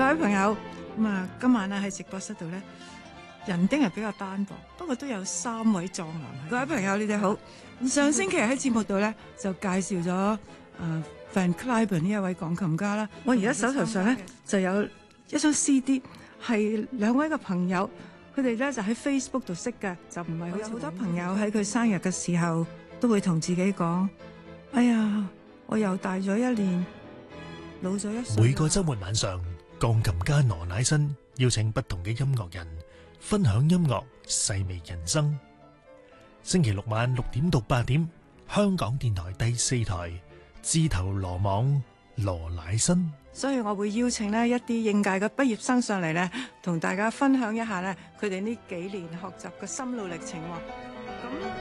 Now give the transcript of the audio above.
位朋友，今晚咧喺直播室度咧，人丁係比較單薄，不過都有3位壯男。各位朋友，你哋好。上星期喺節目度咧就介紹咗Van Cliburn 呢一位鋼琴家啦。我而家手頭上咧就有一張 CD， 係2位嘅朋友，佢哋咧就喺 Facebook 度識嘅，就唔係好多朋友喺佢生日嘅時候都會同自己講：哎呀，我又大咗1年，老咗1歲。 每個週末晚上，鋼琴家羅乃新邀請不同嘅音樂人分享音樂，細味人生。星期六晚6點到8點，香港電台第4台，自投羅網，羅乃新。 所以我會邀請呢一啲應屆嘅畢業生上嚟呢，同大家分享一下呢佢哋呢幾年學習嘅心路歷程。咁